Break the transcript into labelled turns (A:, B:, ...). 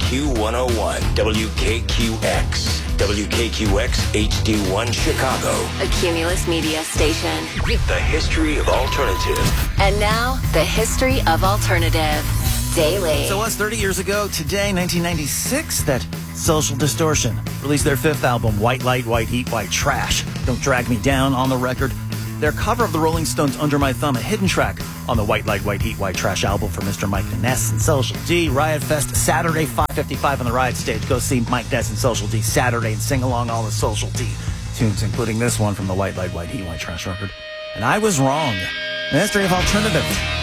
A: Q101, WKQX, WKQX HD1 Chicago.
B: A Cumulus Media station.
A: The history of alternative.
B: And now, the history of alternative. Daily.
C: So it was 30 years ago today, 1996, that Social Distortion released their fifth album, White Light, White Heat, White Trash. Don't Drag Me Down on the record. Their cover of the Rolling Stones' Under My Thumb, a hidden track on the White Light, White Heat, White Trash album for Mr. Mike Ness and Social D. Riot Fest, Saturday, 5:55 on the Riot stage. Go see Mike Ness and Social D Saturday and sing along all the Social D tunes, including this one from the White Light, White Heat, White Trash record. And I was wrong. The history of alternative.